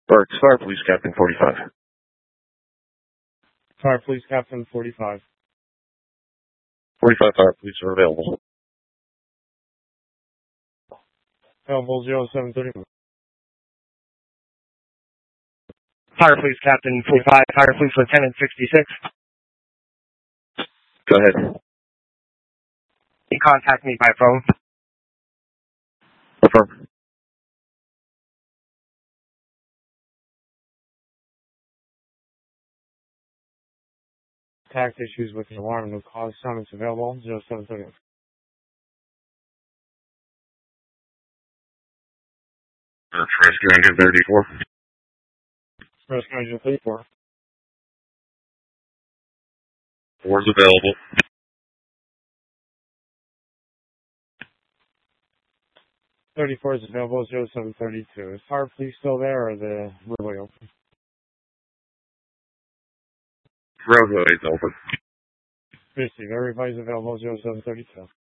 Burks, Fire Police Captain 45. Fire Police Captain 45. 45 Fire Police are available. Available 0731. Fire Police Captain 45, Fire Police Lieutenant 66. Go ahead. You contact me by phone. Affirm. Tax issues with an alarm no cause summons available 0731. Rescue Engine 34. Rescue Engine 34. 4 is available. 34 is available 0732. Is Fire Police still there or the roadway open? Roadway is open. Receive. Everybody's available 0732.